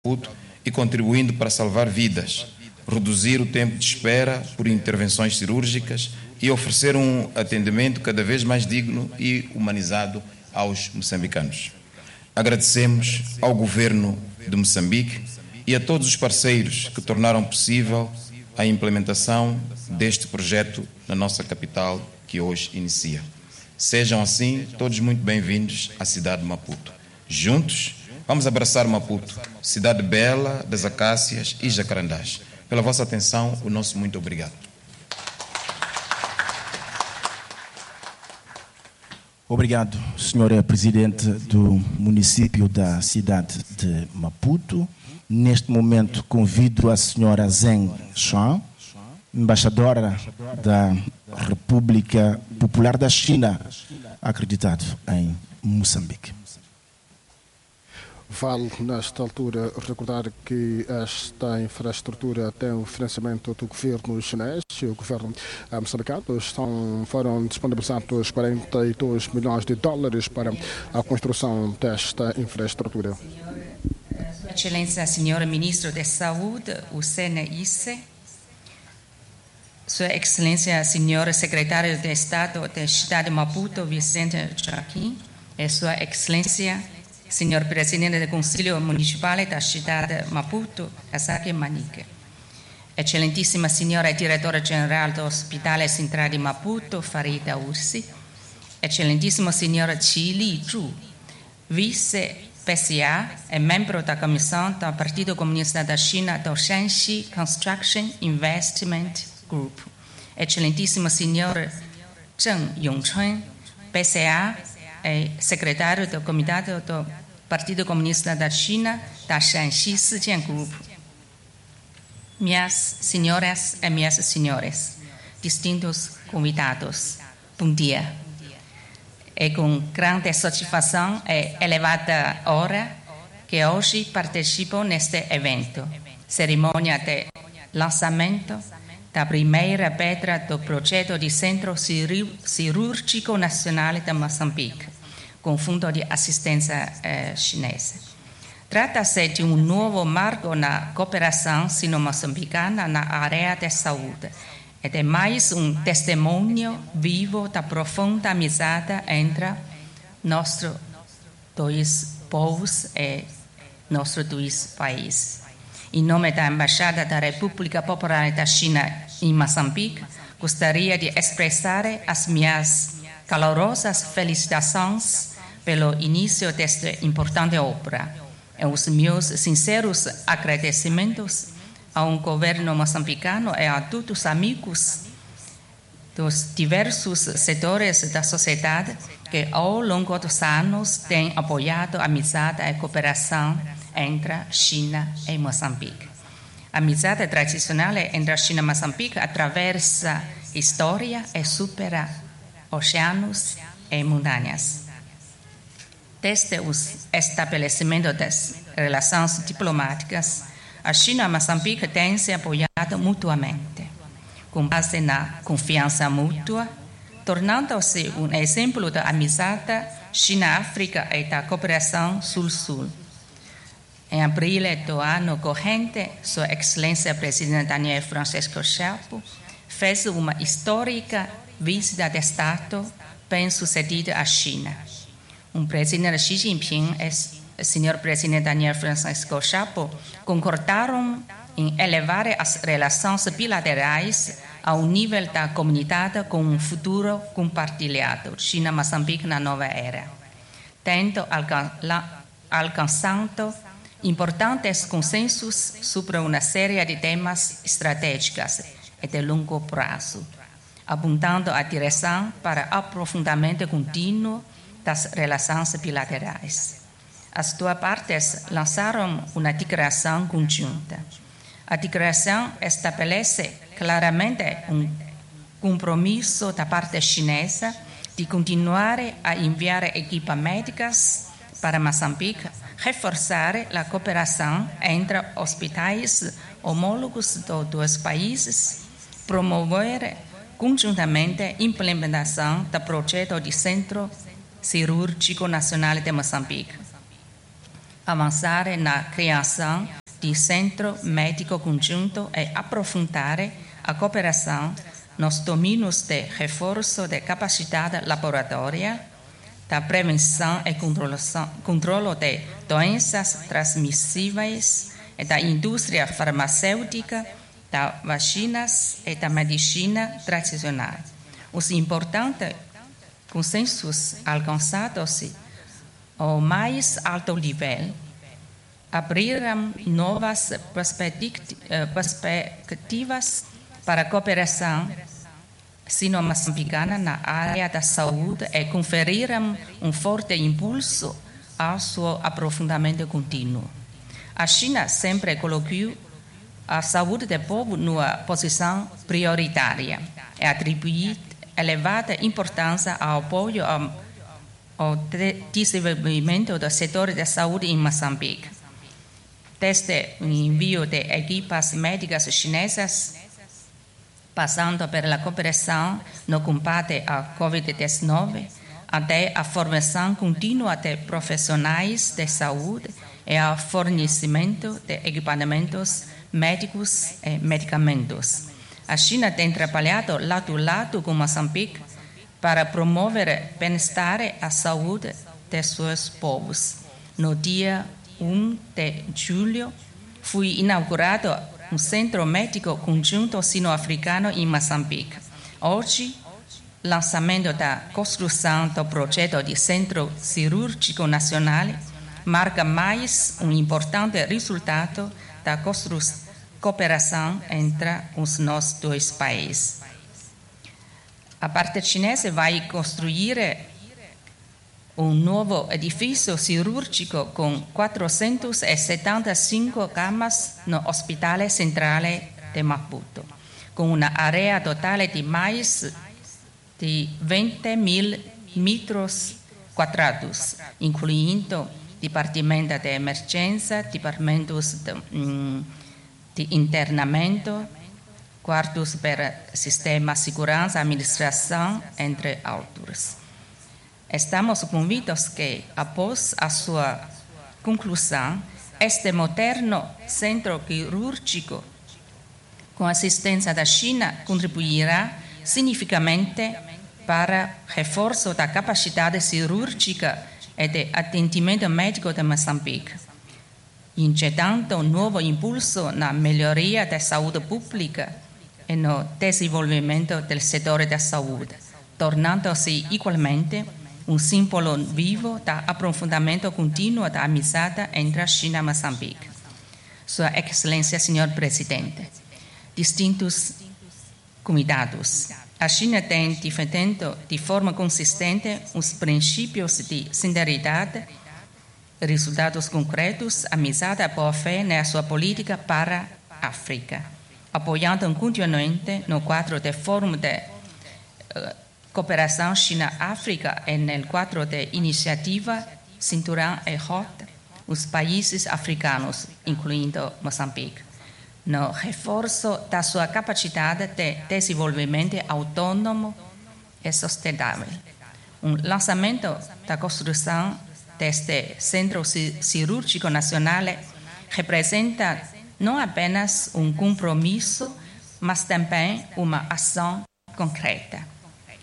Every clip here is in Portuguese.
e contribuindo para salvar vidas, reduzir o tempo de espera por intervenções cirúrgicas e oferecer um atendimento cada vez mais digno e humanizado aos moçambicanos. Agradecemos ao governo de Moçambique e a todos os parceiros que tornaram possível a implementação deste projeto na nossa capital, que hoje inicia. Sejam assim todos muito bem-vindos à cidade de Maputo. Juntos, vamos abraçar Maputo, cidade bela das acácias e jacarandás. Pela vossa atenção, o nosso muito obrigado. Obrigado, Sr. Presidente do município da cidade de Maputo. Neste momento, convido a Sra. Zheng Shuang, embaixadora da República Popular da China, acreditado em Moçambique. Vale, nesta altura, recordar que esta infraestrutura tem o financiamento do governo chinês e o governo moçambicano. Foram disponibilizados 42 milhões de dólares para a construção desta infraestrutura. Sua Excelência, Senhor Ministro da Saúde, Hussein Isse, Sua Excelência, Senhor Secretário de Estado da cidade de Maputo, Vicente Joaquim, e Sua Excelência, Senhor Presidente do Conselho Municipal da cidade de Maputo, Asaki Manique. Excelentíssima Senhora Diretora-Geral do Hospital Central de Maputo, Farida Ursi. Excelentíssima Senhora Qi Li Zhu, Vice-PCA e membro da Comissão do Partido Comunista da China do Shanxi Construction Investment Group. Excelentíssima Senhora Zheng Yongchun, PCA e secretário do Comitê do Partido Comunista da China, da Shanxi Sijian Group. Minhas senhoras e minhas senhores, distintos convidados, bom dia. É com grande satisfação e elevada honra que hoje participo neste evento, cerimônia de lançamento da primeira pedra do projeto de Centro Cirúrgico Nacional de Moçambique, com fundo de assistência chinesa. Trata-se de um novo marco na cooperação sino-moçambicana na área de saúde e de mais um testemunho vivo da profunda amizade entre nossos dois povos e nossos dois países. Em nome da Embaixada da República Popular da China em Moçambique, gostaria de expressar as minhas calorosas felicitações pelo início desta importante obra e os meus sinceros agradecimentos ao governo moçambicano e a todos os amigos dos diversos setores da sociedade que ao longo dos anos têm apoiado a amizade e cooperação entre China e Moçambique. A amizade tradicional entre China e Moçambique atravessa história e supera oceanos e montanhas. Desde o estabelecimento das relações diplomáticas, a China e Moçambique têm se apoiado mutuamente, com base na confiança mútua, tornando-se um exemplo da amizade China-África e da cooperação Sul-Sul. Em abril do ano corrente, Sua Excelência Presidente Daniel Francisco Chapo fez uma histórica visita de Estado bem-sucedida à China. O presidente Xi Jinping e o senhor presidente Daniel Francisco Chapo concordaram em elevar as relações bilaterais ao nível da comunidade com um futuro compartilhado, China-Moçambique na nova era, tendo alcançado importantes consensos sobre uma série de temas estratégicos e de longo prazo, apontando a direção para aprofundamento contínuo das relações bilaterais. As duas partes lançaram uma declaração conjunta. A declaração estabelece claramente um compromisso da parte chinesa de continuar a enviar equipes médicas para Moçambique, reforçar a cooperação entre hospitais homólogos dos dois países, promover conjuntamente a implementação do projeto de Centro Cirúrgico Nacional de Moçambique. avançare na criação de centro médico conjunto e aprofundare a cooperação nos domínios de reforço de capacidade laboratória, da prevenção e controle de doenças transmissíveis e da indústria farmacêutica, das vacinas e da medicina tradicional. Os importantes consensos alcançados ao mais alto nível abriram novas perspectivas para a cooperação sino-moçambicana na área da saúde e conferiram um forte impulso ao seu aprofundamento contínuo. A China sempre colocou a saúde do povo numa posição prioritária e atribuiu elevada importância ao apoio ao desenvolvimento do setor da saúde em Moçambique. Desde o envio de equipas médicas chinesas, passando pela cooperação no combate à Covid-19, até a formação contínua de profissionais de saúde e ao fornecimento de equipamentos médicos e medicamentos. A China tem trabalhado lado a lado com Moçambique para promover o bem-estar e a saúde de seus povos. No dia 1 de julho, foi inaugurado um centro médico conjunto sino-africano em Moçambique. Hoje, o lançamento da construção do projeto de Centro Cirúrgico Nacional marca mais um importante resultado da cooperação entre os nossos dois países. A parte chinesa vai construir um novo edifício cirúrgico com 475 camas no Hospital Central de Maputo, com uma área total de mais de 20.000 metros quadrados, incluindo departamento de emergência, departamentos de internamento, quartos para sistema de segurança e administração, entre outros. Estamos convictos que, após a sua conclusão, este moderno centro cirúrgico, com assistência da China, contribuirá significativamente para o reforço da capacidade cirúrgica e de atendimento médico de Moçambique, injetando um novo impulso na melhoria da saúde pública e no desenvolvimento do setor da saúde, tornando-se igualmente um símbolo vivo do aprofundamento contínuo da amizade entre a China e Moçambique. Sua Excelência, Senhor Presidente, distintos convidados, a China tem defendido de forma consistente os princípios de sinceridade, resultados concretos, amizade e boa-fé na sua política para a África, apoiando continuamente no quadro do Fórum de Cooperação China-África e no quadro da iniciativa Cinturão e Rota, os países africanos, incluindo Moçambique, no reforço da sua capacidade de desenvolvimento autônomo e sustentável. O lançamento da construção deste Centro Cirúrgico Nacional representa não apenas um compromisso, mas também uma ação concreta.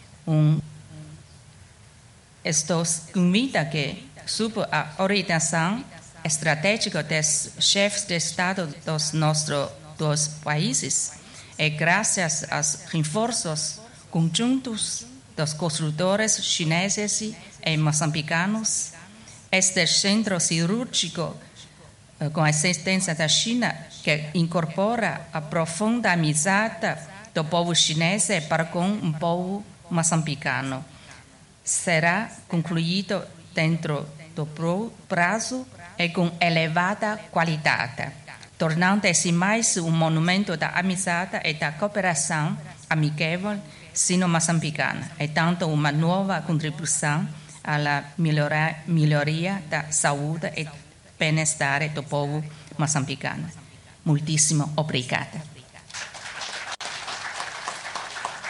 Estou convicta que, sob a orientação estratégica dos chefes de Estado dos nossos dois países e graças aos reforços conjuntos dos construtores chineses e moçambicanos, este centro cirúrgico, com a assistência da China, que incorpora a profunda amizade do povo chinês para com o povo moçambicano, será concluído dentro do prazo e com elevada qualidade, tornando-se mais um monumento da amizade e da cooperação amigável sino-moçambicana, e tanto uma nova contribuição à melhoria da saúde e bem-estar do povo moçambicano. Muitíssimo obrigada.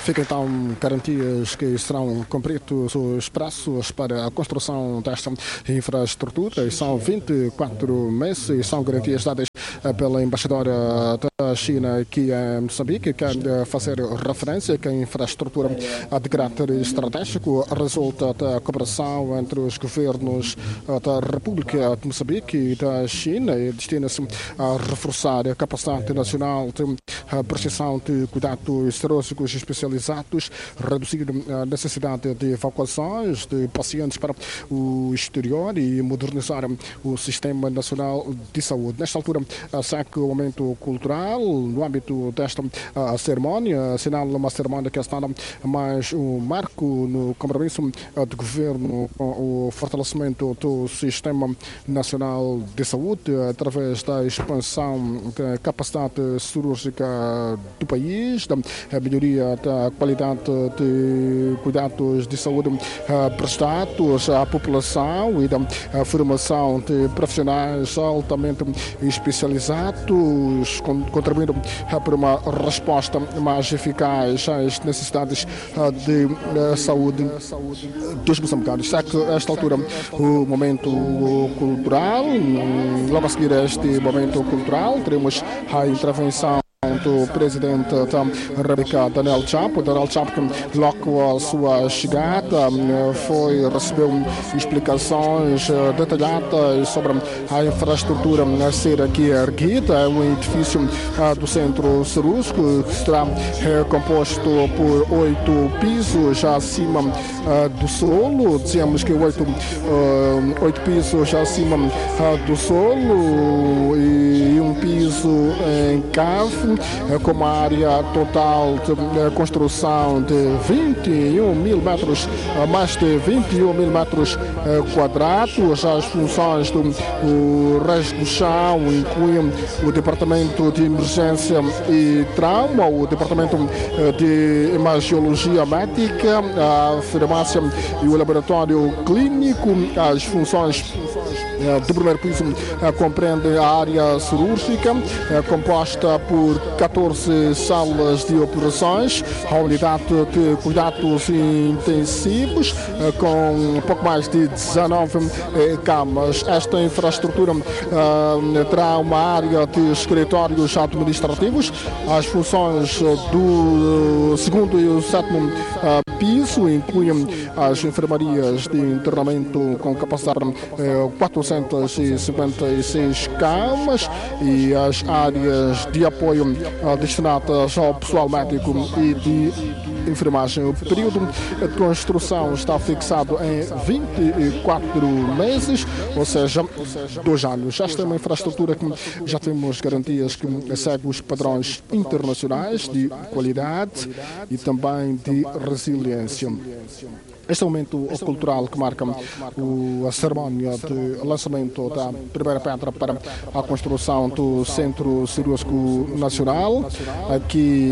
Fica então garantias que serão cumpridos os prazos para a construção desta infraestrutura e são 24 meses, são garantias dadas pela embaixadora da China aqui em Moçambique, que quer fazer referência que a infraestrutura de caráter estratégico resulta da cooperação entre os governos da República de Moçambique e da China e destina-se a reforçar a capacidade nacional de prestação de cuidados cirúrgicos especializados, reduzir a necessidade de evacuações de pacientes para o exterior e modernizar o Sistema Nacional de Saúde. Nesta altura, segue o momento cultural no âmbito desta cerimónia, assinala uma cerimónia que está mais um marco no compromisso do governo com o fortalecimento do Sistema Nacional de Saúde através da expansão da capacidade cirúrgica do país, da melhoria da qualidade de cuidados de saúde prestados à população e da formação de profissionais altamente especializados, contribuindo para uma resposta mais eficaz às necessidades de saúde dos moçambicanos. Segue a esta altura o momento cultural. Logo a seguir a este momento cultural, teremos a intervenção do presidente da República, Daniel Chapo. Daniel Chapo, que logo a sua chegada recebeu explicações detalhadas sobre a infraestrutura a ser aqui erguida. É um edifício do centro cirúrgico que será composto por 8 pisos acima do solo. Dizemos que 8 pisos acima do solo e um piso em cave, com uma área total de construção de 21 mil metros, mais de 21 mil metros quadrados. As funções do resto do chão incluem o Departamento de Emergência e Trauma, o Departamento de Imagiologia Médica, a farmácia e o laboratório clínico. As funções do primeiro piso compreendem a área cirúrgica, composta por 14 salas de operações, a unidade de cuidados intensivos, com pouco mais de 19 camas. Esta infraestrutura terá uma área de escritórios administrativos. As funções do segundo e o sétimo piso incluem as enfermarias de internamento com capacidade de 456 camas e as áreas de apoio destinadas ao pessoal médico e de enfermagem. O período de construção está fixado em 24 meses, ou seja, 2 anos. Esta é uma infraestrutura que já temos garantias que segue os padrões internacionais de qualidade e também de resiliência. Este é o momento cultural que marca a cerimónia de lançamento da primeira pedra para a construção do Centro Cirúrgico Nacional, aqui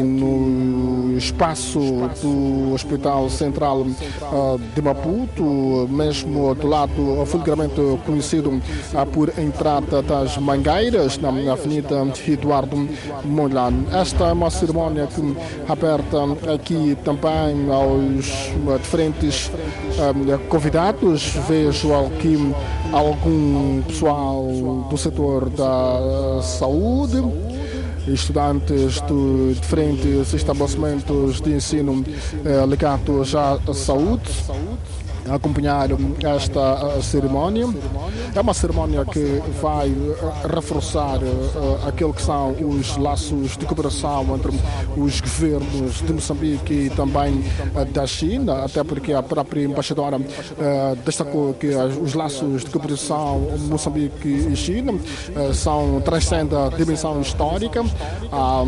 no espaço do Hospital Central de Maputo, mesmo do lado vulgarmente conhecido por Entrada das Mangueiras, na Avenida Eduardo Mondlane. Esta é uma cerimónia que aberta aqui também aos diferentes convidados. Vejo aqui algum pessoal do setor da saúde, estudantes de diferentes estabelecimentos de ensino ligados à saúde, a acompanhar esta cerimónia. É uma cerimónia que vai reforçar aquilo que são os laços de cooperação entre os governos de Moçambique e também da China, até porque a própria embaixadora destacou que os laços de cooperação Moçambique e China transcendem a dimensão histórica. Há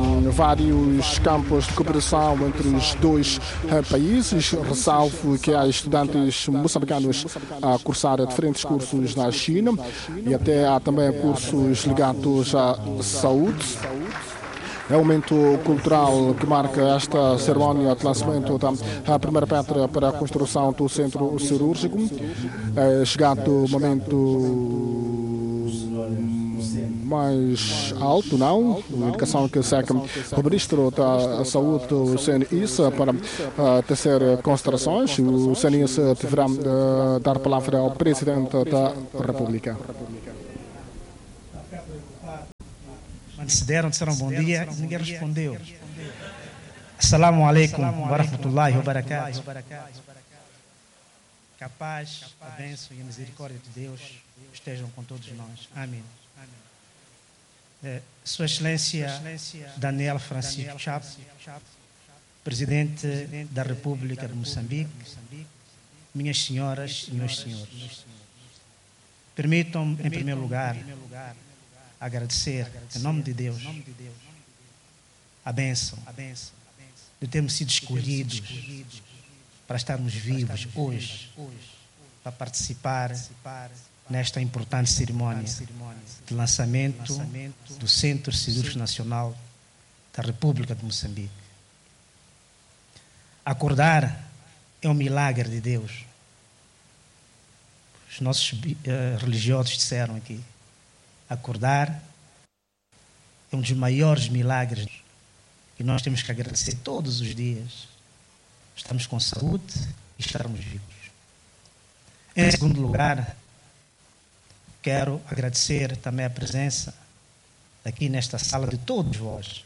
vários campos de cooperação entre os dois países. Ressalvo que há estudantes moçambicanos a cursar diferentes cursos na China e até há também cursos ligados à saúde. É o momento cultural que marca esta cerimónia de lançamento da primeira pedra para a construção do centro cirúrgico. É chegado o momento mais alto, não? A indicação que o Ministro da Saúde, o CNIS, para tecer considerações. O CNIS deverá dar a palavra ao Presidente da República. Disseram bom dia, ninguém respondeu. Assalamu alaikum wa rahmatullahi wa barakatuh. Que a paz, a bênção e a misericórdia de Deus estejam com todos nós. Amém. Sua Excelência Daniel Francisco Chapo, Presidente da República de Moçambique, minhas senhoras e meus senhores, permitam-me, em primeiro lugar, agradecer, em nome de Deus, a bênção de termos sido escolhidos para estarmos vivos hoje, para participar nesta importante cerimônia de lançamento do Centro Cirúrgico Nacional da República de Moçambique. Acordar é um milagre de Deus. Os nossos religiosos disseram aqui. Acordar é um dos maiores milagres e nós temos que agradecer todos os dias. Estamos com saúde e estarmos vivos. Em segundo lugar, quero agradecer também a presença aqui nesta sala de todos vós.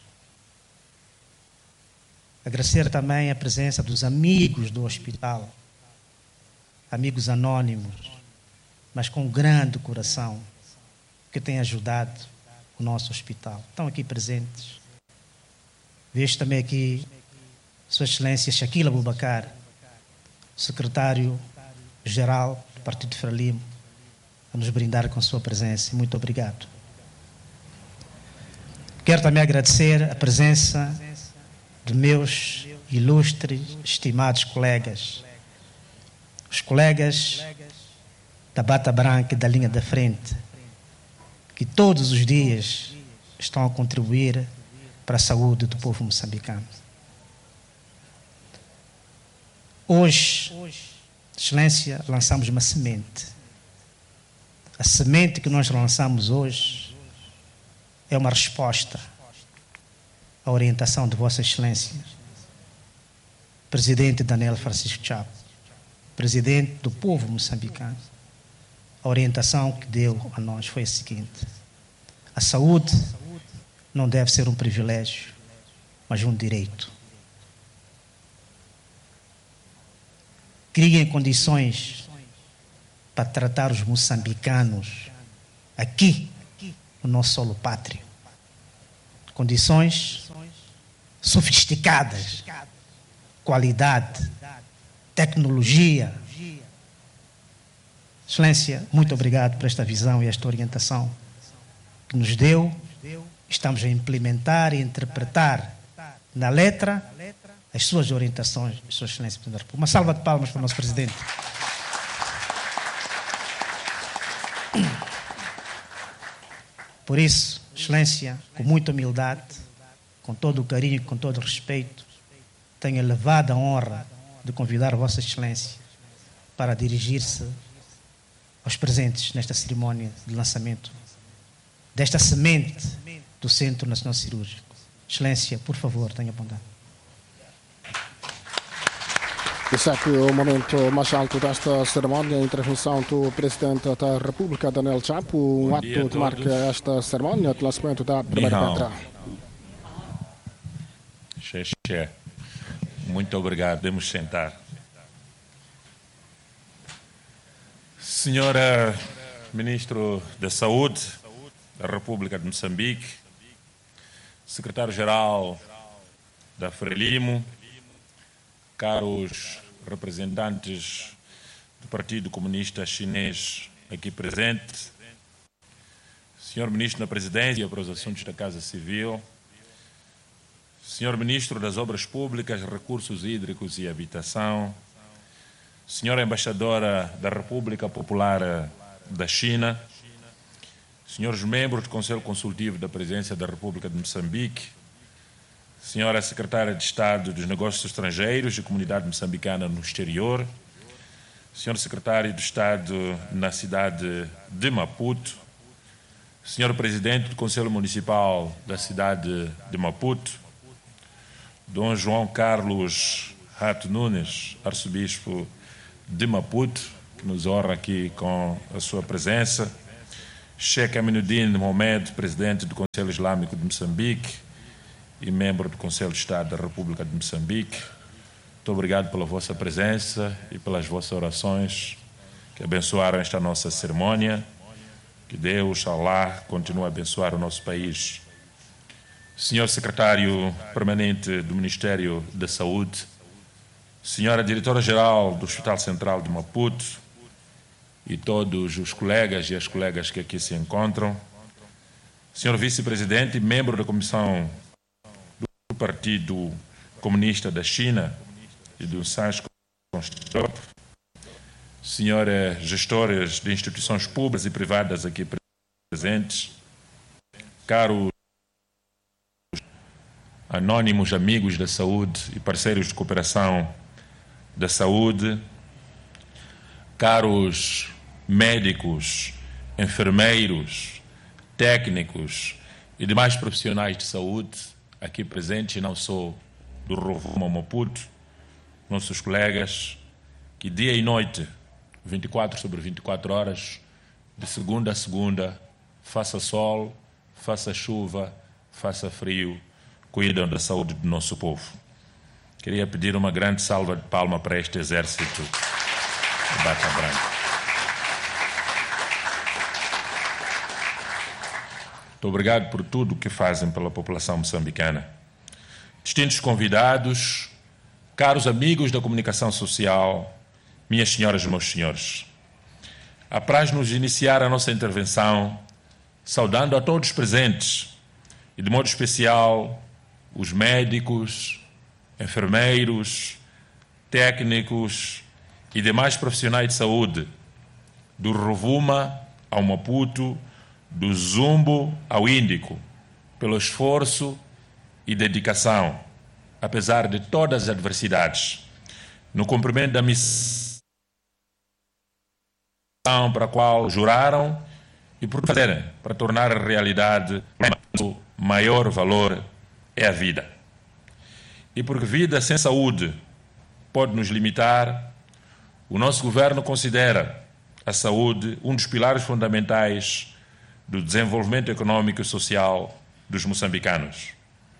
Agradecer também a presença dos amigos do hospital, amigos anônimos, mas com grande coração, que têm ajudado o nosso hospital. Estão aqui presentes. Vejo também aqui Sua Excelência Shaquille Abubakar, secretário-geral do Partido Frelimo, a nos brindar com sua presença. Muito obrigado. Quero também agradecer a presença de meus ilustres, estimados colegas, os colegas da Bata Branca e da linha da frente, que todos os dias estão a contribuir para a saúde do povo moçambicano. Hoje, Excelência, lançamos uma semente. A semente que nós lançamos hoje é uma resposta à orientação de Vossa Excelência, Presidente Daniel Francisco Chapo, Presidente do povo moçambicano. A orientação que deu a nós foi a seguinte: a saúde não deve ser um privilégio, mas um direito. Criem condições para tratar os moçambicanos aqui, no nosso solo pátrio. Condições sofisticadas, qualidade, tecnologia. Excelência, muito obrigado por esta visão e esta orientação que nos deu. Estamos a implementar e interpretar na letra as suas orientações, Sua Excelência Presidente da República. Uma salva de palmas para o nosso Presidente. Por isso, Excelência, com muita humildade, com todo o carinho e com todo o respeito, tenho a elevada honra de convidar Vossa Excelência para dirigir-se aos presentes nesta cerimónia de lançamento desta semente do Centro Nacional Cirúrgico. Excelência, por favor, tenha bondade. Esse é aqui o momento mais alto desta cerimónia, a intervenção do Presidente da República, Daniel Chapo, um ato que marca esta cerimónia de lançamento da primeira pedra. Xexé. Muito obrigado. Podemos sentar. Senhora Ministro da Saúde da República de Moçambique, Secretário-Geral da Frelimo, caros representantes do Partido Comunista Chinês aqui presente, Senhor Ministro da Presidência para os Assuntos da Casa Civil, Senhor Ministro das Obras Públicas, Recursos Hídricos e Habitação, Senhora Embaixadora da República Popular da China, senhores membros do Conselho Consultivo da Presidência da República de Moçambique, Senhora Secretária de Estado dos Negócios Estrangeiros e Comunidade Moçambicana no Exterior, Senhor Secretário de Estado na cidade de Maputo, Senhor Presidente do Conselho Municipal da cidade de Maputo, Dom João Carlos Rato Nunes, arcebispo de Maputo, que nos honra aqui com a sua presença, Sheikh Aminuddin Mohamed, presidente do Conselho Islâmico de Moçambique e membro do Conselho de Estado da República de Moçambique, muito obrigado pela vossa presença e pelas vossas orações que abençoaram esta nossa cerimónia. Que Deus, Allah, continue a abençoar o nosso país. Senhor Secretário Permanente do Ministério da Saúde, Senhora Diretora-Geral do Hospital Central de Maputo e todos os colegas e as colegas que aqui se encontram, Senhor Vice-Presidente e membro da Comissão do Partido Comunista da China e do SANS-CONSTOP, senhores gestores de instituições públicas e privadas aqui presentes, caros anônimos amigos da saúde e parceiros de cooperação da saúde, caros médicos, enfermeiros, técnicos e demais profissionais de saúde aqui presentes, e não só do Rovuma Maputo, nossos colegas que dia e noite, 24 sobre 24 horas, de segunda a segunda, faça sol, faça chuva, faça frio, cuidam da saúde do nosso povo. Queria pedir uma grande salva de palmas para este exército de bata branca. Muito obrigado por tudo o que fazem pela população moçambicana. Distintos convidados, caros amigos da comunicação social, minhas senhoras e meus senhores, apraz-nos iniciar a nossa intervenção saudando a todos presentes e, de modo especial, os médicos, enfermeiros, técnicos e demais profissionais de saúde, do Rovuma ao Maputo, do Zumbo ao Índico, pelo esforço e dedicação, apesar de todas as adversidades, no cumprimento da missão para a qual juraram e por fazerem para tornar a realidade o maior valor é a vida. E porque vida sem saúde pode nos limitar, o nosso governo considera a saúde um dos pilares fundamentais do desenvolvimento econômico e social dos moçambicanos.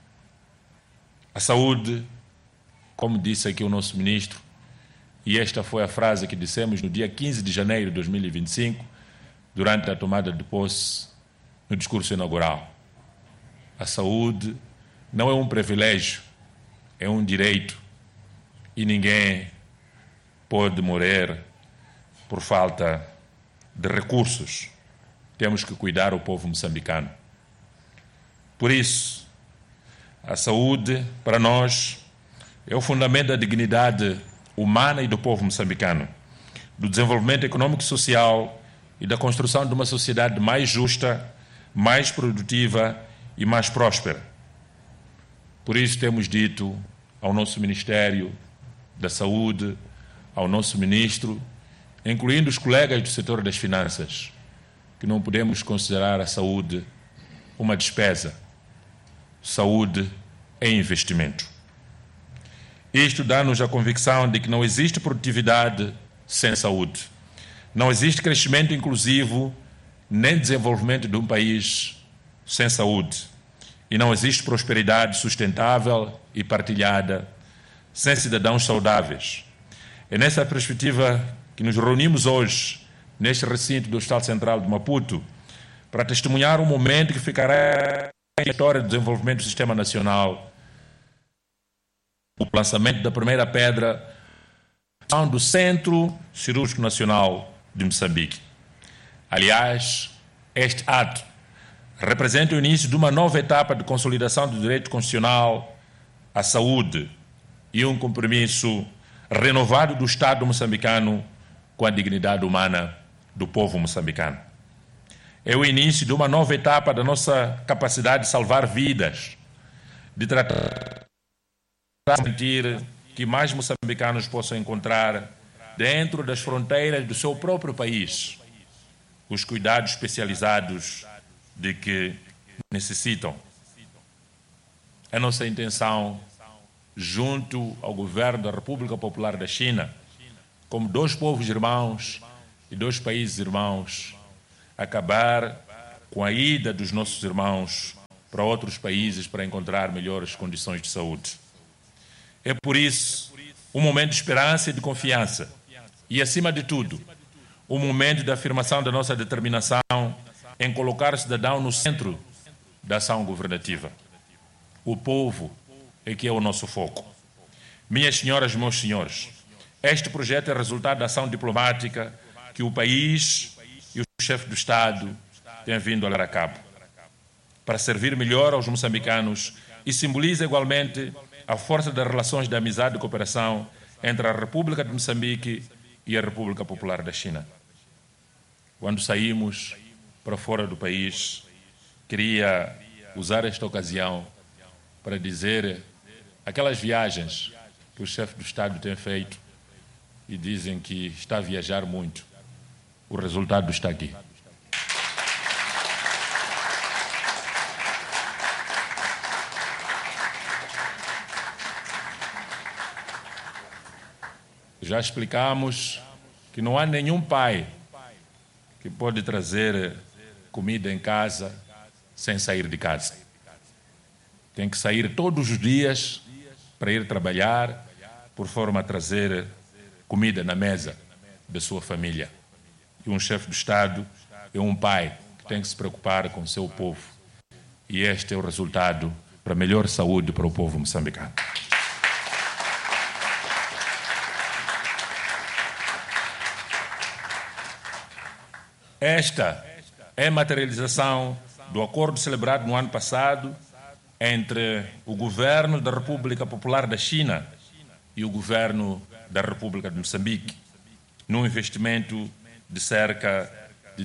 A saúde, como disse aqui o nosso ministro, e esta foi a frase que dissemos no dia 15 de janeiro de 2025, durante a tomada de posse no discurso inaugural. A saúde não é um privilégio, é um direito, e ninguém pode morrer por falta de recursos. Temos que cuidar do povo moçambicano. Por isso, a saúde, para nós, é o fundamento da dignidade humana e do povo moçambicano, do desenvolvimento econômico e social e da construção de uma sociedade mais justa, mais produtiva e mais próspera. Por isso temos dito ao nosso Ministério da Saúde, ao nosso Ministro, incluindo os colegas do setor das finanças, que não podemos considerar a saúde uma despesa. Saúde é investimento. Isto dá-nos a convicção de que não existe produtividade sem saúde. Não existe crescimento inclusivo nem desenvolvimento de um país sem saúde. E não existe prosperidade sustentável e partilhada sem cidadãos saudáveis. É nessa perspectiva que nos reunimos hoje, neste recinto do Hospital Central de Maputo, para testemunhar um momento que ficará na história do desenvolvimento do Sistema Nacional, o lançamento da primeira pedra do Centro Cirúrgico Nacional de Moçambique. Aliás, este ato representa o início de uma nova etapa de consolidação do direito constitucional à saúde e um compromisso renovado do Estado moçambicano com a dignidade humana do povo moçambicano. É o início de uma nova etapa da nossa capacidade de salvar vidas, de tratar de sentir que mais moçambicanos possam encontrar dentro das fronteiras do seu próprio país os cuidados especializados de que necessitam. A nossa intenção, junto ao governo da República Popular da China, como dois povos irmãos e dois países irmãos, acabar com a ida dos nossos irmãos para outros países para encontrar melhores condições de saúde. É por isso um momento de esperança e de confiança e, acima de tudo, um momento de afirmação da nossa determinação em colocar o cidadão no centro da ação governativa. O povo é que é o nosso foco. Minhas senhoras e meus senhores, este projeto é resultado da ação diplomática que o país e o chefe do Estado têm vindo a levar a cabo, para servir melhor aos moçambicanos e simboliza igualmente a força das relações de amizade e cooperação entre a República de Moçambique e a República Popular da China. Quando saímos para fora do país, queria usar esta ocasião para dizer aquelas viagens que o chefe do Estado tem feito e dizem que está a viajar muito. O resultado está aqui. Já explicamos que não há nenhum pai que pode trazer comida em casa sem sair de casa. Tem que sair todos os dias para ir trabalhar, por forma a trazer comida na mesa da sua família. E um chefe do Estado é um pai que tem que se preocupar com o seu povo. E este é o resultado para melhor saúde para o povo moçambicano. Esta é a materialização do acordo celebrado no ano passado entre o governo da República Popular da China e o governo da República de Moçambique, num investimento de cerca de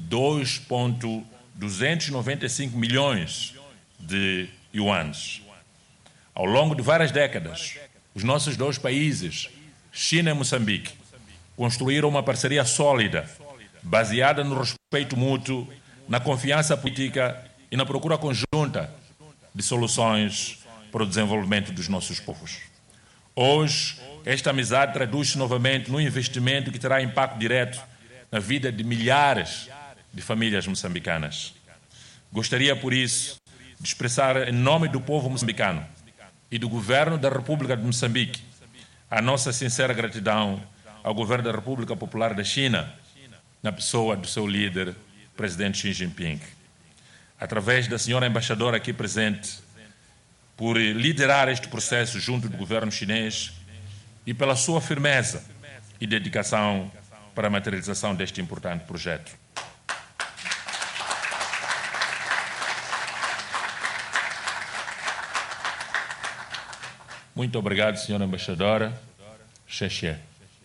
2,295 milhões de yuans. Ao longo de várias décadas, os nossos dois países, China e Moçambique, construíram uma parceria sólida, baseada no respeito mútuo, na confiança política e na procura conjunta de soluções para o desenvolvimento dos nossos povos. Hoje, esta amizade traduz-se novamente num investimento que terá impacto direto na vida de milhares de famílias moçambicanas. Gostaria, por isso, de expressar em nome do povo moçambicano e do governo da República de Moçambique a nossa sincera gratidão ao governo da República Popular da China, na pessoa do seu líder, presidente Xi Jinping, através da senhora embaixadora aqui presente, por liderar este processo junto do governo chinês e pela sua firmeza e dedicação para a materialização deste importante projeto. Muito obrigado, senhora embaixadora. Xexé.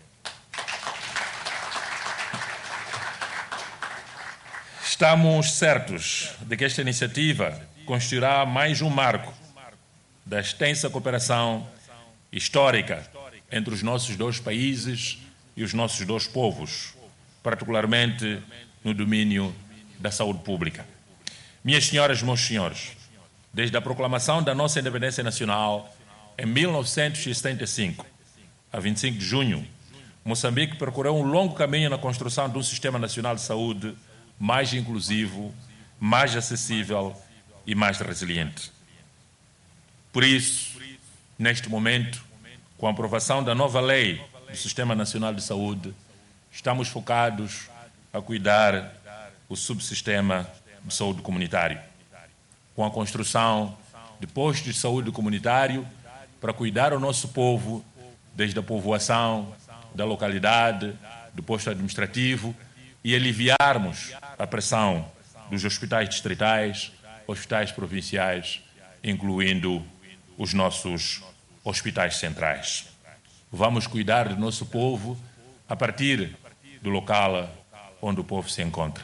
Estamos certos de que esta iniciativa constituirá mais um marco da extensa cooperação histórica entre os nossos dois países e os nossos dois povos, particularmente no domínio da saúde pública. Minhas senhoras e meus senhores, desde a proclamação da nossa independência nacional em 1975, a 25 de junho, Moçambique percorreu um longo caminho na construção de um sistema nacional de saúde mais inclusivo, mais acessível e mais resiliente. Por isso, neste momento, com a aprovação da nova lei do Sistema Nacional de Saúde, estamos focados a cuidar o subsistema de saúde comunitário, com a construção de postos de saúde comunitário para cuidar o nosso povo, desde a povoação, da localidade, do posto administrativo, e aliviarmos a pressão dos hospitais distritais, hospitais provinciais, incluindo os nossos hospitais centrais. Vamos cuidar do nosso povo a partir do local onde o povo se encontra.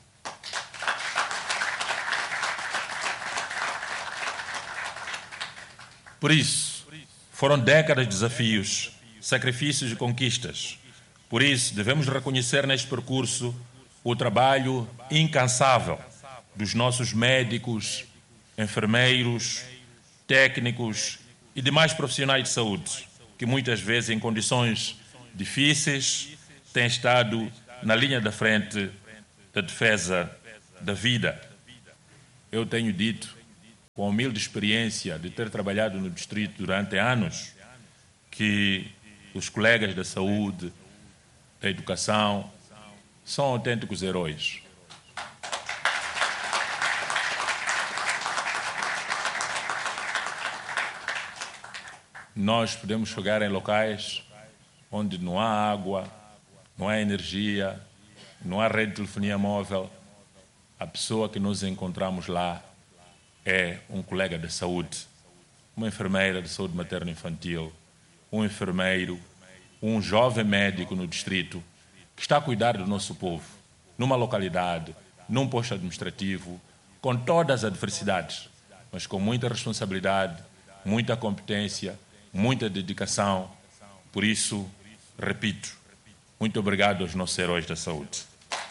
Por isso, foram décadas de desafios, sacrifícios e conquistas. Por isso, devemos reconhecer neste percurso o trabalho incansável dos nossos médicos, enfermeiros, técnicos e demais profissionais de saúde, que muitas vezes, em condições difíceis, têm estado na linha da frente da defesa da vida. Eu tenho dito, com a humilde experiência de ter trabalhado no distrito durante anos, que os colegas da saúde, da educação, são autênticos heróis. Nós podemos chegar em locais onde não há água, não há energia, não há rede de telefonia móvel. A pessoa que nós encontramos lá é um colega de saúde, uma enfermeira de saúde materno-infantil, um enfermeiro, um jovem médico no distrito que está a cuidar do nosso povo, numa localidade, num posto administrativo, com todas as adversidades, mas com muita responsabilidade, muita competência, muita dedicação. Por isso, repito, muito obrigado aos nossos heróis da saúde.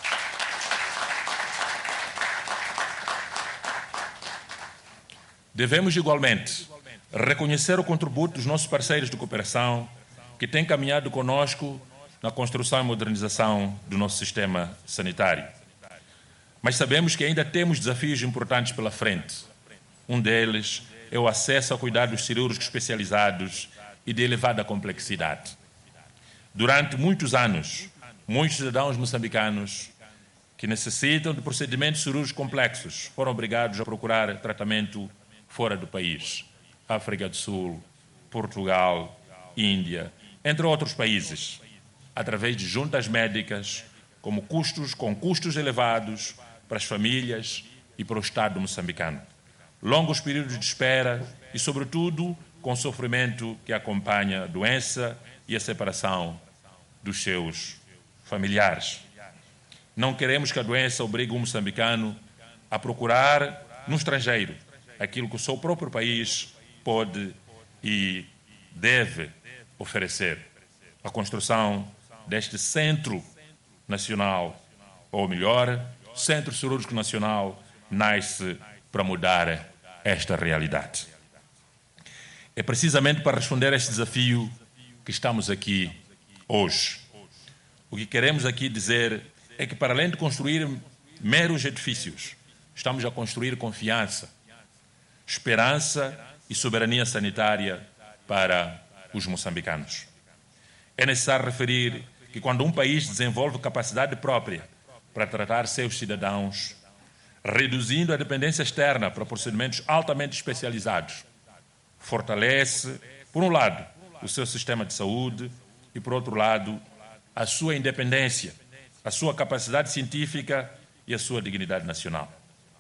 Devemos, igualmente, reconhecer o contributo dos nossos parceiros de cooperação que têm caminhado conosco na construção e modernização do nosso sistema sanitário. Mas sabemos que ainda temos desafios importantes pela frente. Um deles é o acesso a cuidados cirúrgicos especializados e de elevada complexidade. Durante muitos anos, muitos cidadãos moçambicanos que necessitam de procedimentos cirúrgicos complexos foram obrigados a procurar tratamento fora do país. África do Sul, Portugal, Índia, entre outros países, através de juntas médicas com custos elevados para as famílias e para o Estado moçambicano. Longos períodos de espera e, sobretudo, com o sofrimento que acompanha a doença e a separação dos seus familiares. Não queremos que a doença obrigue o moçambicano a procurar no estrangeiro aquilo que o seu próprio país pode e deve oferecer. A construção deste Centro Nacional, ou melhor, Centro Cirúrgico Nacional, nasce para mudar esta realidade. É precisamente para responder a este desafio que estamos aqui hoje. O que queremos aqui dizer é que, para além de construir meros edifícios, estamos a construir confiança, esperança e soberania sanitária para os moçambicanos. É necessário referir que, quando um país desenvolve capacidade própria para tratar seus cidadãos, reduzindo a dependência externa para procedimentos altamente especializados, fortalece, por um lado, o seu sistema de saúde e, por outro lado, a sua independência, a sua capacidade científica e a sua dignidade nacional.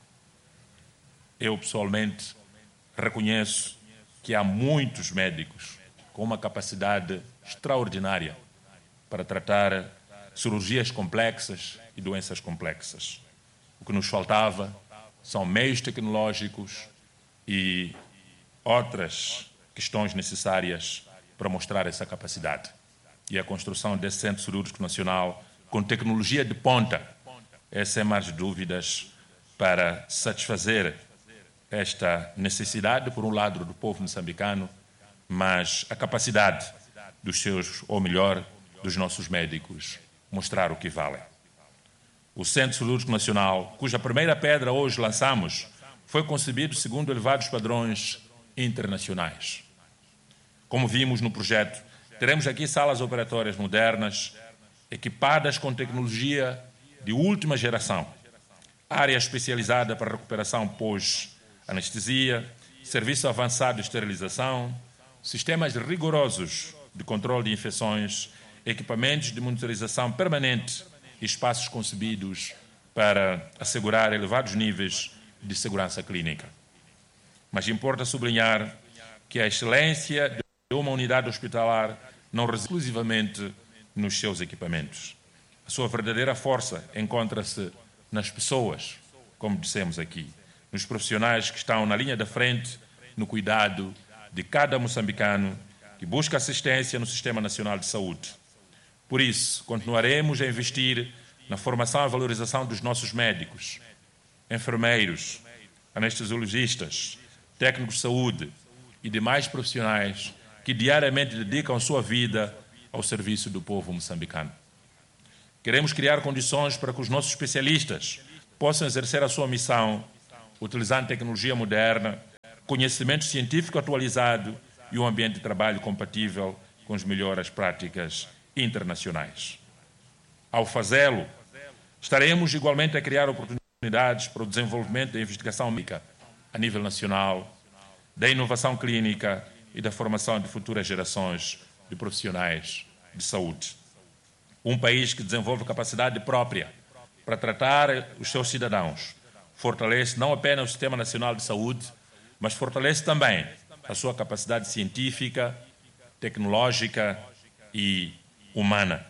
Eu, pessoalmente, reconheço que há muitos médicos com uma capacidade extraordinária para tratar cirurgias complexas e doenças complexas. O que nos faltava são meios tecnológicos e outras questões necessárias para mostrar essa capacidade. E a construção desse Centro Cirúrgico Nacional, com tecnologia de ponta, é, sem mais dúvidas, para satisfazer esta necessidade, por um lado, do povo moçambicano, mas a capacidade dos seus, ou melhor, dos nossos médicos, mostrar o que valem. O Centro Cirúrgico Nacional, cuja primeira pedra hoje lançamos, foi concebido segundo elevados padrões internacionais. Como vimos no projeto, teremos aqui salas operatórias modernas, equipadas com tecnologia de última geração, área especializada para recuperação pós-anestesia, serviço avançado de esterilização, sistemas rigorosos de controle de infecções, equipamentos de monitorização permanente e espaços concebidos para assegurar elevados níveis de segurança clínica. Mas importa sublinhar que a excelência de uma unidade hospitalar não reside exclusivamente nos seus equipamentos. A sua verdadeira força encontra-se nas pessoas, como dissemos aqui, nos profissionais que estão na linha da frente no cuidado de cada moçambicano que busca assistência no Sistema Nacional de Saúde. Por isso, continuaremos a investir na formação e valorização dos nossos médicos, enfermeiros, anestesiologistas, técnicos de saúde e demais profissionais que diariamente dedicam sua vida ao serviço do povo moçambicano. Queremos criar condições para que os nossos especialistas possam exercer a sua missão utilizando tecnologia moderna, conhecimento científico atualizado e um ambiente de trabalho compatível com as melhores práticas internacionais. Ao fazê-lo, estaremos igualmente a criar oportunidades para o desenvolvimento da investigação médica a nível nacional, da inovação clínica e da formação de futuras gerações de profissionais de saúde. Um país que desenvolve capacidade própria para tratar os seus cidadãos fortalece não apenas o Sistema Nacional de Saúde, mas fortalece também a sua capacidade científica, tecnológica e humana.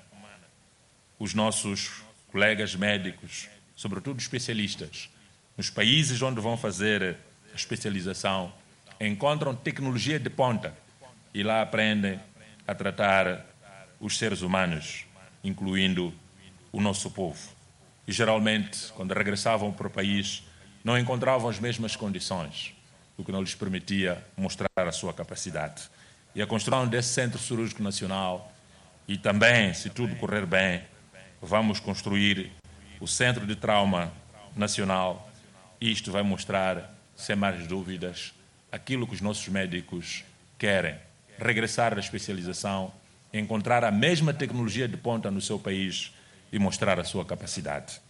Os nossos colegas médicos, sobretudo especialistas, nos países onde vão fazer a especialização, encontram tecnologia de ponta e lá aprendem a tratar os seres humanos, incluindo o nosso povo. E geralmente, quando regressavam para o país, não encontravam as mesmas condições, o que não lhes permitia mostrar a sua capacidade. E a construção desse Centro Cirúrgico Nacional e também, se tudo correr bem, vamos construir o Centro de Trauma Nacional. Isto vai mostrar, sem mais dúvidas, aquilo que os nossos médicos querem: regressar à especialização, encontrar a mesma tecnologia de ponta no seu país e mostrar a sua capacidade.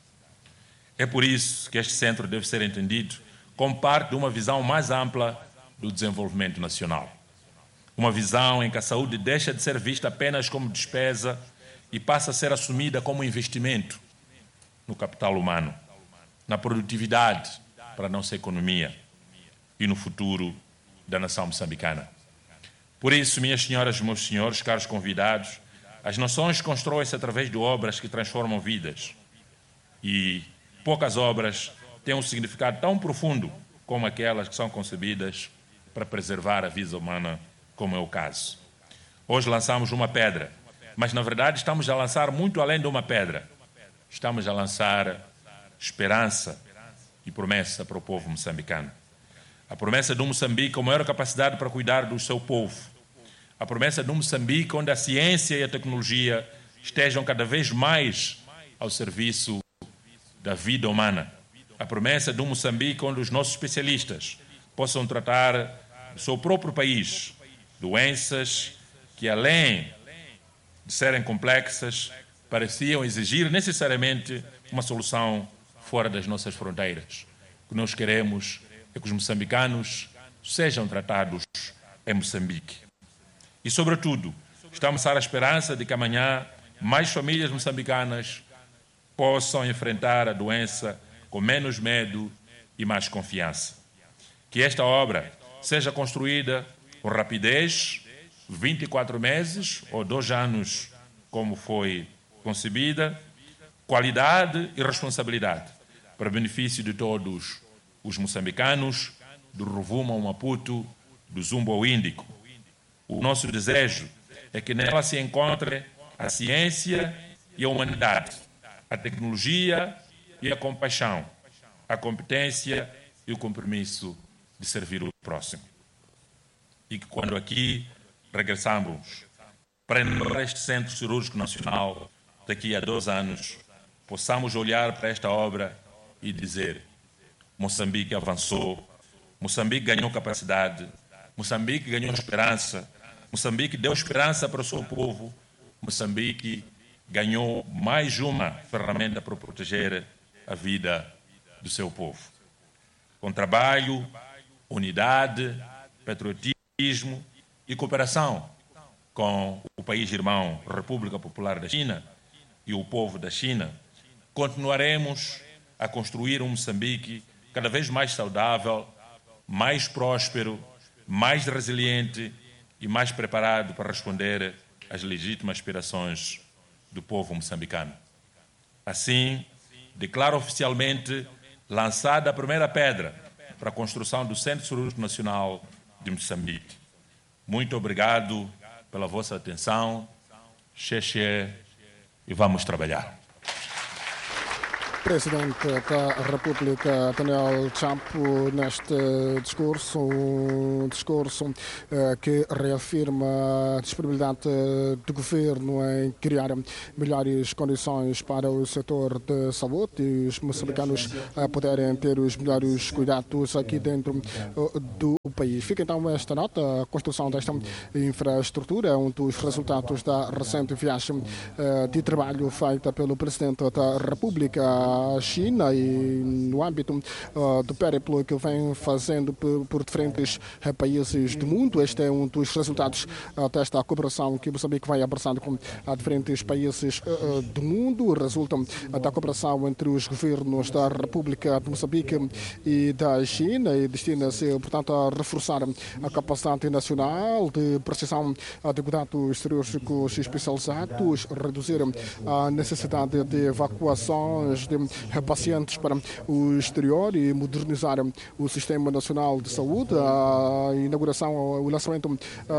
É por isso que este centro deve ser entendido como parte de uma visão mais ampla do desenvolvimento nacional. Uma visão em que a saúde deixa de ser vista apenas como despesa e passa a ser assumida como investimento no capital humano, na produtividade para a nossa economia e no futuro da nação moçambicana. Por isso, minhas senhoras e meus senhores, caros convidados, as nações constroem-se através de obras que transformam vidas. E poucas obras têm um significado tão profundo como aquelas que são concebidas para preservar a vida humana, como é o caso. Hoje lançamos uma pedra, mas na verdade estamos a lançar muito além de uma pedra. Estamos a lançar esperança e promessa para o povo moçambicano. A promessa de um Moçambique com maior capacidade para cuidar do seu povo. A promessa de um Moçambique onde a ciência e a tecnologia estejam cada vez mais ao serviço da vida humana. A promessa de um Moçambique onde os nossos especialistas possam tratar do seu próprio país doenças que, além de serem complexas, pareciam exigir necessariamente uma solução fora das nossas fronteiras. O que nós queremos é que os moçambicanos sejam tratados em Moçambique. E, sobretudo, estamos a dar a esperança de que amanhã mais famílias moçambicanas possam enfrentar a doença com menos medo e mais confiança. Que esta obra seja construída com rapidez, 24 meses ou 2 anos, como foi concebida, qualidade e responsabilidade, para benefício de todos os moçambicanos, do Rovuma ao Maputo, do Zumbo ao Índico. O nosso desejo é que nela se encontre a ciência e a humanidade, a tecnologia e a compaixão, a competência e o compromisso de servir o próximo. E que quando aqui regressamos para este Centro Cirúrgico Nacional, daqui a 2 anos, possamos olhar para esta obra e dizer: Moçambique avançou, Moçambique ganhou capacidade, Moçambique ganhou esperança, Moçambique deu esperança para o seu povo, Moçambique ganhou mais uma ferramenta para proteger a vida do seu povo. Com trabalho, unidade, patriotismo e cooperação com o país irmão República Popular da China e o povo da China, continuaremos a construir um Moçambique cada vez mais saudável, mais próspero, mais resiliente e mais preparado para responder às legítimas aspirações do povo moçambicano. Assim, declaro oficialmente lançada a primeira pedra para a construção do Centro Cirúrgico Nacional de Moçambique. Muito obrigado pela vossa atenção. Xexé, e vamos trabalhar. Presidente da República, Daniel Chapo, neste discurso, um discurso que reafirma a disponibilidade do governo em criar melhores condições para o setor de saúde e os moçambicanos poderem ter os melhores cuidados aqui dentro do país. Fica então esta nota: a construção desta infraestrutura é um dos resultados da recente viagem de trabalho feita pelo Presidente da República à China, e no âmbito do périplo que vem fazendo por diferentes países do mundo. Este é um dos resultados desta cooperação que Moçambique vai abraçando com diferentes países do mundo. Resulta da cooperação entre os governos da República de Moçambique e da China, e destina-se, portanto, a reforçar a capacidade nacional de precisão de cuidados cirúrgicos especializados, reduzir a necessidade de evacuações de pacientes para o exterior e modernizar o Sistema Nacional de Saúde. A inauguração, o lançamento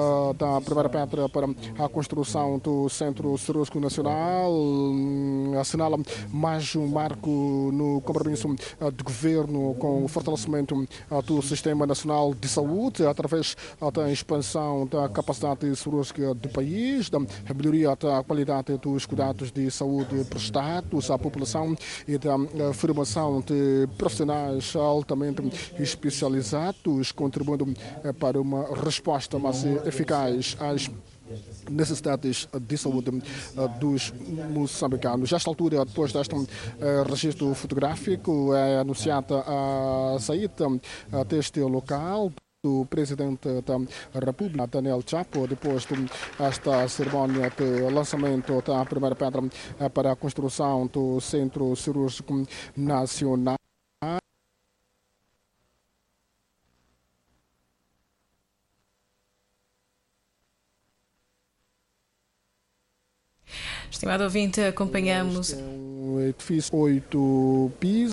da primeira pedra para a construção do Centro Cirúrgico Nacional assinala mais um marco no compromisso do governo com o fortalecimento do Sistema Nacional de Saúde, através da expansão da capacidade cirúrgica do país, da melhoria da qualidade dos cuidados de saúde prestados à população e da formação de profissionais altamente especializados, contribuindo para uma resposta mais eficaz às necessidades de saúde dos moçambicanos. Nesta altura, depois deste registro fotográfico, é anunciada a saída deste local do Presidente da República, Daniel Chapo, depois desta cerimónia de lançamento da primeira pedra para a construção do Centro Cirúrgico Nacional. Estimado ouvinte, acompanhamos Um edifício 8 pisos.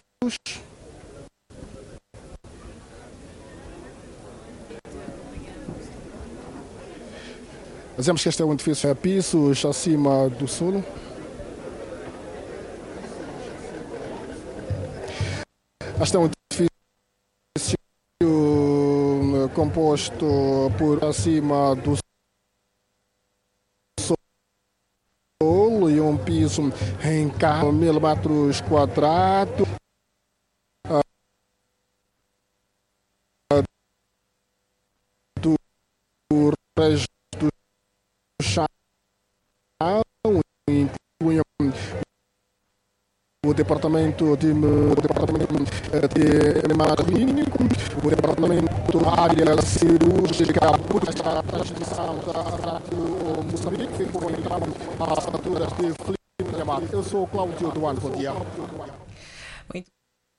Dizemos que este é um edifício a pisos acima do solo. Este é um edifício composto por acima do solo e um piso em cada 1000 metros quadrados. Do resto do chão, inclui o departamento de animado clínico, o departamento da área cirúrgica, a transmissão da Rádio Moçambique, por entrar às alturas de Filipe de Amado. Eu sou o Cláudio Duano, bom dia. muito.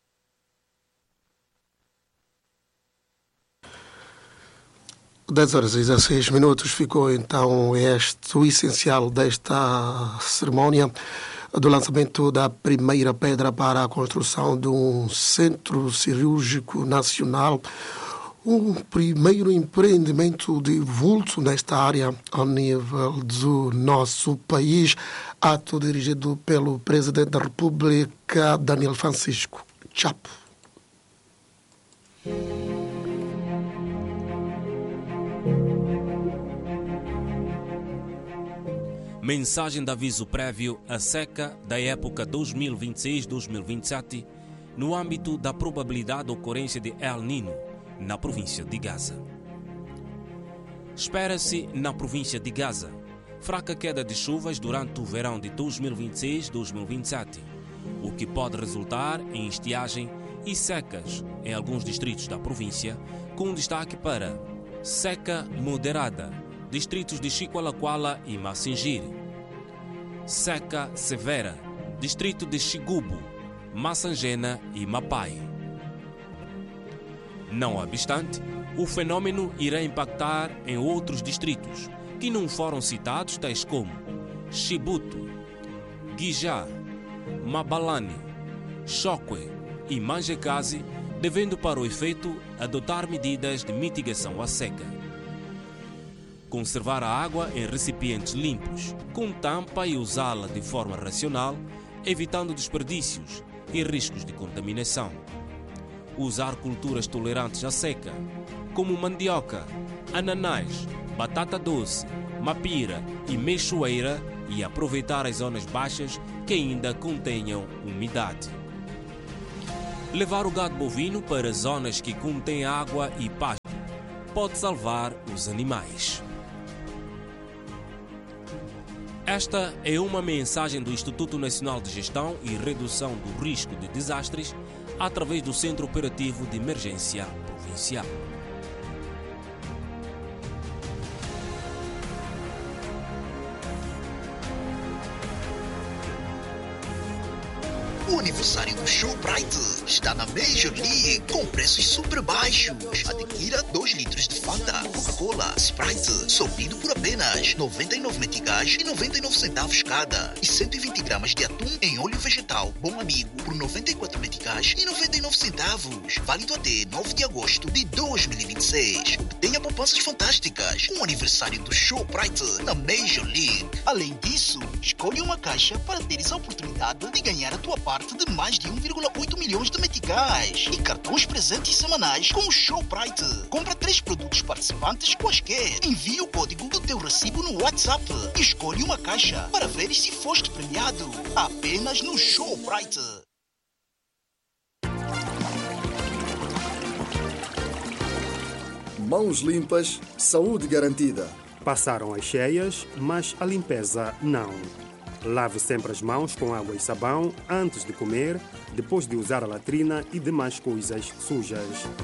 10h16 ficou então o essencial desta cerimónia do lançamento da primeira pedra para a construção de um Centro Cirúrgico Nacional, um primeiro empreendimento de vulto nesta área ao nível do nosso país, ato dirigido pelo Presidente da República, Daniel Francisco Chapo. Mensagem de aviso prévio à seca da época 2026-2027 no âmbito da probabilidade de ocorrência de El Niño na província de Gaza. Espera-se na província de Gaza fraca queda de chuvas durante o verão de 2026-2027, o que pode resultar em estiagem e secas em alguns distritos da província, com destaque para seca moderada, distritos de Chiqualaquala e Massingiri; seca severa, distrito de Xigubo, Massangena e Mapai. Não obstante, o fenômeno irá impactar em outros distritos que não foram citados, tais como Chibuto, Guijá, Mabalane, Chokwe e Manjekazi, devendo para o efeito adotar medidas de mitigação à seca. Conservar a água em recipientes limpos, com tampa e usá-la de forma racional, evitando desperdícios e riscos de contaminação. Usar culturas tolerantes à seca, como mandioca, ananás, batata doce, mapira e meixoeira, e aproveitar as zonas baixas que ainda contenham umidade. Levar o gado bovino para zonas que contêm água e pasto pode salvar os animais. Esta é uma mensagem do Instituto Nacional de Gestão e Redução do Risco de Desastres através do Centro Operativo de Emergência Provincial. O aniversário do Shoprite está na Major League com preços super baixos. Adquira 2 litros de Fanta, Coca-Cola, Sprite, sortido por apenas 99 meticais e 99 centavos cada. E 120 gramas de atum em óleo vegetal Bom Amigo por 94 meticais e 99 centavos. Válido até 9 de agosto de 2026. Obtenha poupanças fantásticas com o aniversário do Shoprite na Major League. Além disso, escolha uma caixa para teres a oportunidade de ganhar a tua parte de mais de 1,8 milhões de meticais e cartões presentes semanais com o Shoprite. Compra 3 produtos participantes quaisquer. Envie o código do teu recibo no WhatsApp e escolhe uma caixa para ver se foste premiado. Apenas no Shoprite. Mãos limpas, saúde garantida. Passaram as cheias, mas a limpeza não. Lave sempre as mãos com água e sabão antes de comer, depois de usar a latrina e demais coisas sujas.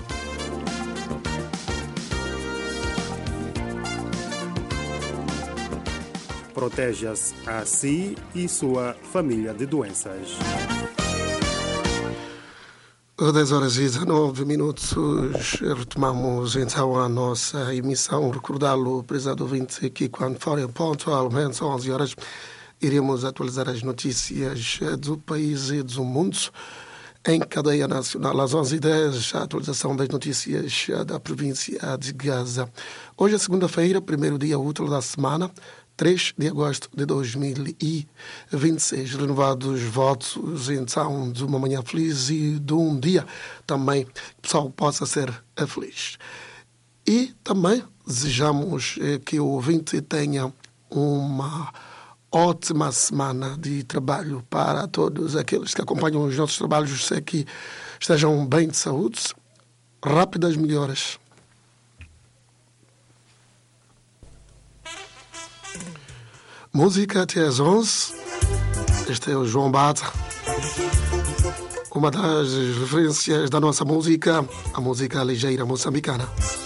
Proteja-se a si e sua família de doenças. 10h19. Retomamos então a nossa emissão. Recordá-lo, prezado ouvinte, que quando forem pontualmente 11 horas, iremos atualizar as notícias do país e do mundo em cadeia nacional. Às 11h10, a atualização das notícias da província de Gaza. Hoje é segunda-feira, primeiro dia útil da semana, 3 de agosto de 2026. Renovados votos, então, de uma manhã feliz e de um dia também que o pessoal possa ser feliz. E também desejamos que o ouvinte tenha uma ótima semana de trabalho para todos aqueles que acompanham os nossos trabalhos. Sei que estejam bem de saúde. Rápidas melhoras. Música até às 11. Este é o João Bata. Uma das referências da nossa música, a música ligeira moçambicana.